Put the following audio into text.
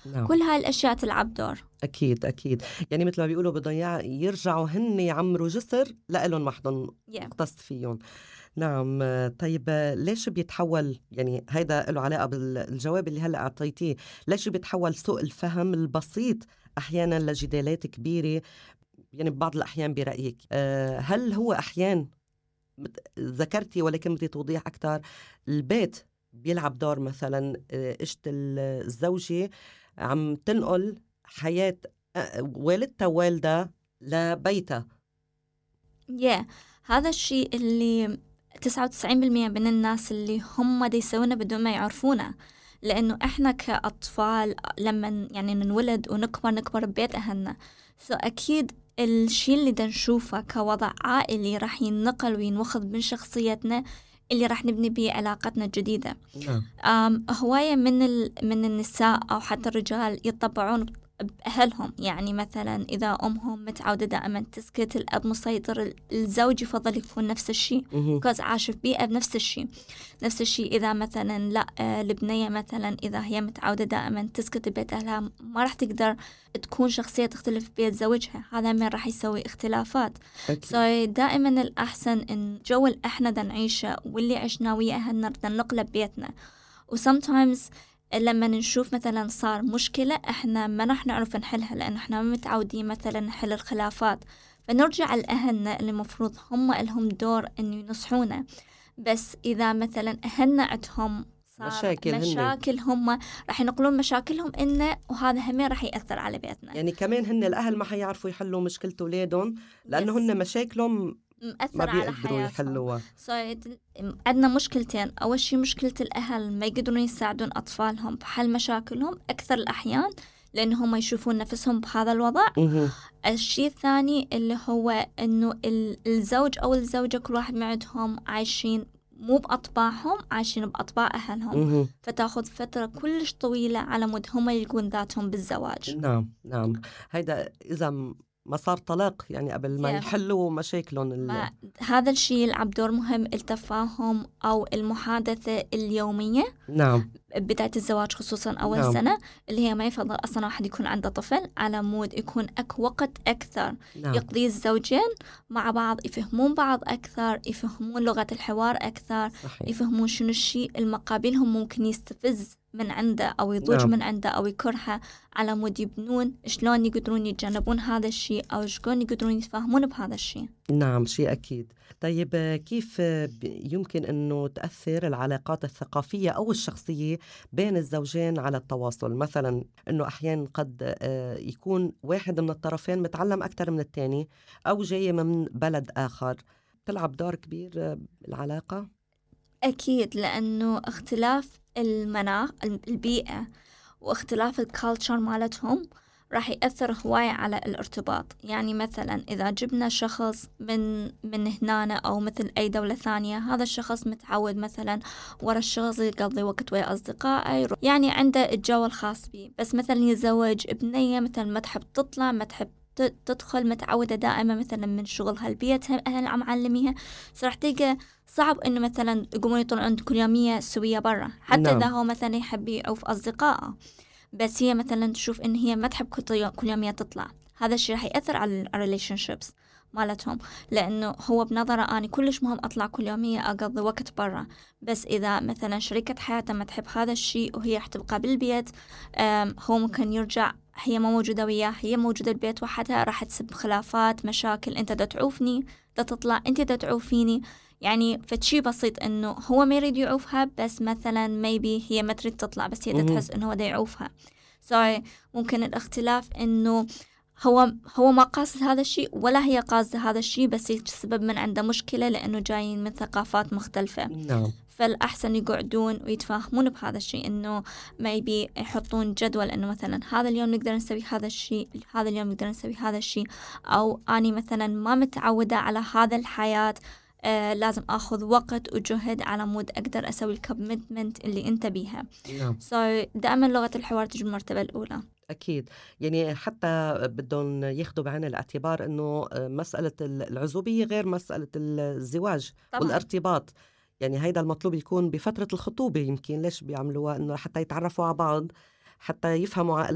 نعم. كل هاي الأشياء تلعب دور. أكيد أكيد، يعني مثل ما بيقولوا بدهم يرجعوا هن يعمروا جسر لإلهم وحدهم مقتص فيهم. نعم. طيب ليش بيتحول، يعني هيدا له علاقة بالجواب اللي هلأ أعطيتيه، ليش بيتحول سوء الفهم البسيط أحيانا لجدالات كبيرة يعني ببعض الأحيان برأيك؟ هل هو أحيان ذكرتي ولكن بدي توضيح أكتر، البيت بيلعب دور مثلا، إشت الزوجة عم تنقل حياة والدتها والدة لبيتها. هذا الشيء اللي 99% من الناس اللي هم دي يسوونه بدون ما يعرفونه، لأنه إحنا كأطفال لما يعني ننولد ونكبر ببيت أهلنا، أكيد الشيء اللي دا نشوفه كوضع عائلي راح ينقل وينوخذ من شخصيتنا اللي راح نبني بيه علاقتنا الجديدة. هواية من النساء أو حتى الرجال يطبعون بأهلهم، يعني مثلا إذا أمهم متعودة دائما تسكت، الأب مسيطر، الزوج يفضل يكون نفس الشيء كوز عاش في بيئة بنفس الشيء. إذا مثلا لا البنية مثلا إذا هي متعودة دائما تسكت ببيت أهلها ما راح تقدر تكون شخصية تختلف في بيت زوجها، هذا من راح يسوي اختلافات. دائما الأحسن إن جو اللي إحنا دا نعيشه واللي عشنا ويا أهلنا دا نقله ببيتنا. وsometimes لما نشوف مثلا صار مشكلة إحنا ما راح نعرف نحلها لأن إحنا ما متعودين مثلا نحل الخلافات، فنرجع لأهلنا اللي مفروض هم لهم دور إنه ينصحونا. بس إذا مثلا أهلنا عندهم مشاكل هم راح ينقلون مشاكلهم إنه، وهذا هم راح يأثر على بيتنا. يعني كمان هن الأهل ما حيعرفوا يحلوا مشكلة أولادهم لأنه هن مشاكلهم ما بيقدروا يحلوها. عندنا مشكلتين، أول شيء مشكلة الأهل ما يقدرون يساعدون أطفالهم بحل مشاكلهم أكثر الأحيان لأنهم يشوفون نفسهم بهذا الوضع. الشيء الثاني اللي هو إنه الزوج أو الزوجة كل واحد معهم عايشين مو بأطباعهم، عايشين بأطباع أهلهم، فتأخذ فترة كلش طويلة على مود هم يلقون ذاتهم بالزواج. نعم. هيدا إذا ما صار طلاق يعني قبل ما يحلوا مشاكلهم. هذا الشيء يلعب دور مهم، التفاهم أو المحادثة اليومية. نعم. بداية الزواج خصوصا أول سنة اللي هي ما يفضل أصلا واحد يكون عنده طفل على مود يكون وقت أكثر يقضي الزوجين مع بعض، يفهمون بعض أكثر، يفهمون لغة الحوار أكثر. صحيح. يفهمون شنو الشيء المقابلهم ممكن يستفز من عنده أو يضج من عنده أو يكرهه، على مود يبنون شلون يقدرون يتجنبون هذا الشيء أو شلون يقدرون يتفاهمون بهذا الشيء. نعم، شيء أكيد. طيب كيف يمكن أنه تأثر العلاقات الثقافية أو الشخصية بين الزوجين على التواصل؟ مثلا أنه أحيانا قد يكون واحد من الطرفين متعلم أكثر من الثاني أو جاي من بلد آخر، تلعب دور كبير بالعلاقة؟ أكيد، لأنه اختلاف المناخ البيئة واختلاف الكالتشر مالتهم راح يأثر هواية على الارتباط. يعني مثلا إذا جبنا شخص من هنا أو مثل أي دولة ثانية، هذا الشخص متعود مثلا ورا الشغل يقضي وقت ويا أصدقائه، يعني عنده الجو الخاص به. بس مثلا يتزوج ابنية مثلا ما تحب تطلع، ما تحب تدخل، متعودة دائما مثلا من شغلها لبيتها أهلها معلميها، راح تلقى صعب إنه مثلا يقومون يطلعون كل يومية سوية برا، حتى إذا هو مثلا يحب يعوف أصدقائه، بس هي مثلا تشوف إن هي ما تحب كل يومية تطلع. هذا الشيء راح يأثر على الريليشنشيبس مالتهم، لأنه هو بنظره أنا كلش مهم أطلع كل يومية أقضي وقت برا. بس إذا مثلا شريكة حياته ما تحب هذا الشيء وهي تبقى بالبيت، هو ممكن يرجع هي ما موجودة وياه، هي موجودة البيت وحدها، راح تسبب خلافات مشاكل، أنت دا تعوفني، دا تطلع أنت دا تعوفيني. يعني فتشي بسيط إنه هو ما يريد يعوفها، بس مثلا maybe هي ما تريد تطلع بس هي دا تحس إنه هو دا يعوفها. ممكن الاختلاف إنه هو ما قاصد هذا الشيء ولا هي قاصدة هذا الشيء، بس يسبب من عنده مشكلة لأنه جايين من ثقافات مختلفة. فالأحسن يقعدون ويتفاهمون بهذا الشيء، إنه ما يبي يحطون جدول إنه مثلا هذا اليوم نقدر نسوي هذا الشيء، هذا اليوم نقدر نسوي هذا الشيء، أو أنا مثلا ما متعودة على هذا الحياة، لازم أخذ وقت وجهد على مود أقدر أسوي الكوميتمنت اللي أنت بيها. دائما لغة الحوار تجي بالمرتبة الأولى. أكيد، يعني حتى بدهم ياخدوا بعين الاعتبار أنه مسألة العزوبية غير مسألة الزواج طبعا. والارتباط، يعني هيدا المطلوب يكون بفترة الخطوبة. يمكن ليش بيعملوها؟ أنه حتى يتعرفوا على بعض، حتى يفهموا